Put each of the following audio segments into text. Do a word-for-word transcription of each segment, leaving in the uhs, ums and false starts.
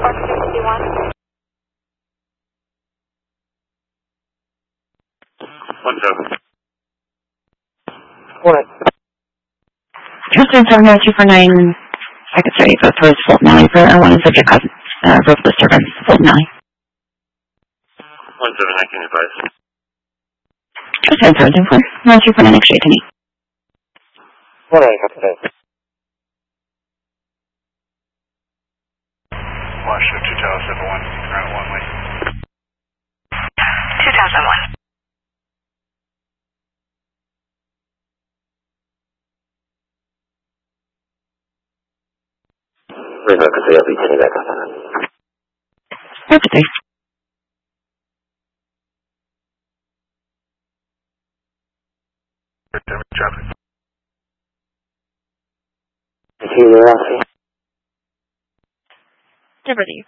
Park sixty-one. One seven. What? Houston seven zero two four nine, I could say both towards Fulton Alley for uh, one and subject cause uh, roof disturbance, Fulton Alley. One seven, I can advise. Houston seven zero four, one two four nine, X-ray to me. What are you got today? Washington two Tower seven one, ground one way. two thousand one. Wait, no, because I'll be getting back on that. That's okay. Traffic. Is he there, Alfie? Liberty.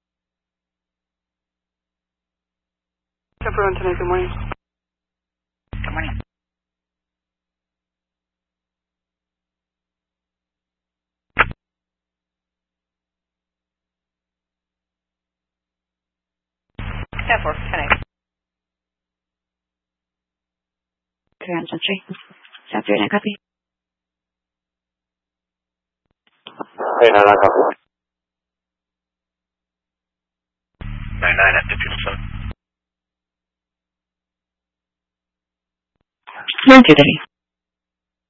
Everyone tonight, good morning. Good morning. ten four, ten eight. Clear on Century. South three nine, copy. Hey, no, no, copy. nine nine at two seven. nine two thirty.